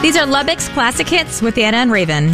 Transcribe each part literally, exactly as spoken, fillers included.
These are Lubbock's classic hits with Anna and Raven.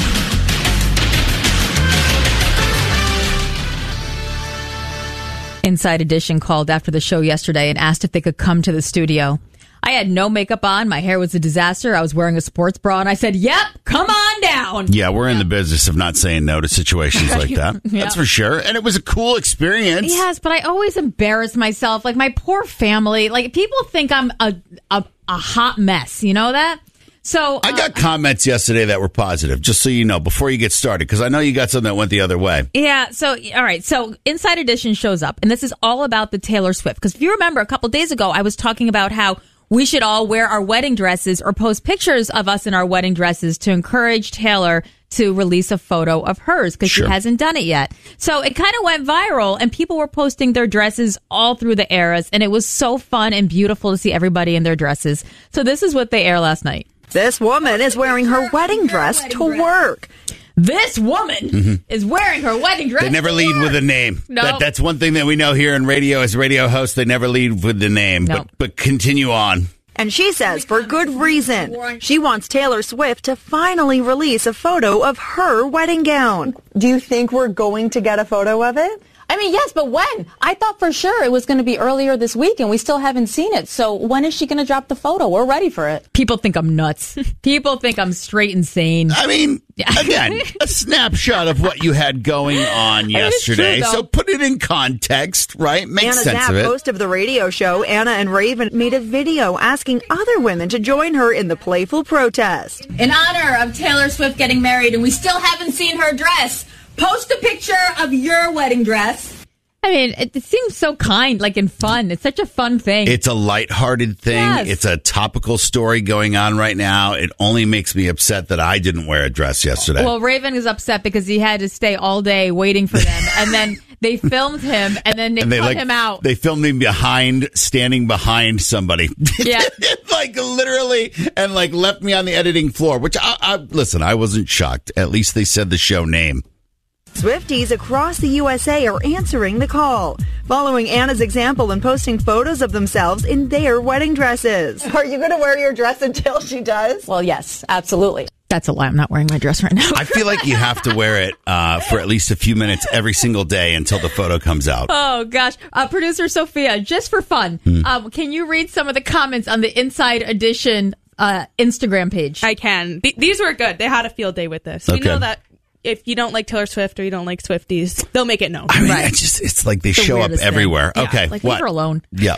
Inside Edition called after the show yesterday and asked if they could come to the studio. I had no makeup on. My hair was a disaster. I was wearing a sports bra, and I said, yep, come on down. Yeah, we're in the business of not saying no to situations like that. Yeah. That's for sure. And it was a cool experience. Yes, but I always embarrass myself. Like, my poor family. Like, people think I'm a a, a hot mess. You know that? So uh, I got comments yesterday that were positive, just so you know, before you get started, because I know you got something that went the other way. Yeah, so, all right, so Inside Edition shows up, and this is all about the Taylor Swift. Because if you remember, a couple days ago, I was talking about how we should all wear our wedding dresses or post pictures of us in our wedding dresses to encourage Taylor to release a photo of hers, because sure. she hasn't done it yet. So it kind of went viral, and people were posting their dresses all through the eras, and it was so fun and beautiful to see everybody in their dresses. So this is what they aired last night. This woman is wearing her wedding dress to work. This woman mm-hmm. is wearing her wedding dress. They never to lead work. with a name. No. That, that's one thing that we know here in radio as radio hosts. They never lead with the name. No. But, but continue on. And she says for good reason. She wants Taylor Swift to finally release a photo of her wedding gown. Do you think we're going to get a photo of it? I mean, yes, but when? I thought for sure it was going to be earlier this week, and we still haven't seen it. So when is she going to drop the photo? We're ready for it. People think I'm nuts. People think I'm straight insane. I mean, again, a snapshot of what you had going on yesterday. True, so put it in context, right? Makes Anna sense Zapp, of it. host of the radio show Anna and Raven, made a video asking other women to join her in the playful protest. In honor of Taylor Swift getting married, and we still haven't seen her dress, post a picture of your wedding dress. I mean, it, it seems so kind, like, and fun. It's such a fun thing. It's a lighthearted thing. Yes. It's a topical story going on right now. It only makes me upset that I didn't wear a dress yesterday. Well, Raven is upset because he had to stay all day waiting for them, and then they filmed him, and then they, and they cut like, him out. They filmed him behind, standing behind somebody. Yeah. Like, literally, and, like, left me on the editing floor, which, I, I listen, I wasn't shocked. At least they said the show name. Swifties across the U S A are answering the call, following Anna's example and posting photos of themselves in their wedding dresses. Are you going to wear your dress until she does? Well, yes, absolutely. That's a lie. I'm not wearing my dress right now. I feel like you have to wear it uh, for at least a few minutes every single day until the photo comes out. Oh, gosh. Uh, Producer Sophia, just for fun, hmm. um, can you read some of the comments on the Inside Edition uh, Instagram page? I can. Th- these were good. They had a field day with this. We okay. know that if you don't like Taylor Swift or you don't like Swifties, they'll make it known. I mean, right. it's just, it's like they the show up everywhere. Yeah, okay. Like, what? leave her alone. Yeah.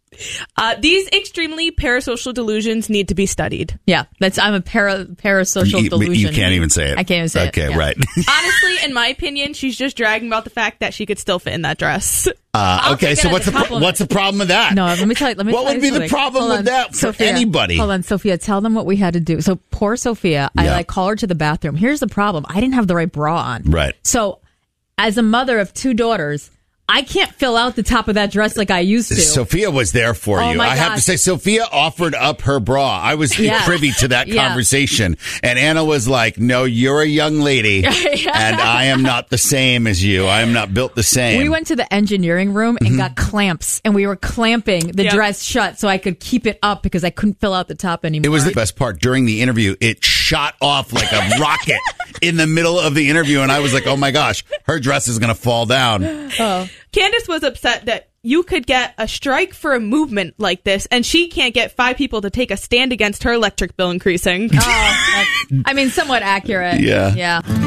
Uh, these extremely parasocial delusions need to be studied. Yeah, that's I'm a para, parasocial you, delusion. You can't even say it. I can't even say okay, it. Okay, yeah. right. Honestly, in my opinion, she's just bragging about the fact that she could still fit in that dress. Uh, okay, so what's the pro- what's the problem with that? No, let me tell you. Let me what tell would you be the problem Hold with on. that for Sophia, anybody? Hold on, Sophia. Tell them what we had to do. So poor Sophia, I yeah. like call her to the bathroom. Here's the problem. I didn't have the right bra on. Right. So as a mother of two daughters, I can't fill out the top of that dress like I used to. Sophia was there for oh you. My I gosh. have to say, Sophia offered up her bra. I was yeah. privy to that yeah. conversation. And Anna was like, no, you're a young lady. yeah. And I am not the same as you. I am not built the same. We went to the engineering room and mm-hmm. got clamps. And we were clamping the yep. dress shut so I could keep it up because I couldn't fill out the top anymore. It was the best part. During the interview, it shot off like a rocket in the middle of the interview. And I was like, oh my gosh, her dress is going to fall down. Oh. Candace was upset that you could get a strike for a movement like this, and she can't get five people to take a stand against her electric bill increasing. Oh, that's, I mean, somewhat accurate. Yeah. Yeah.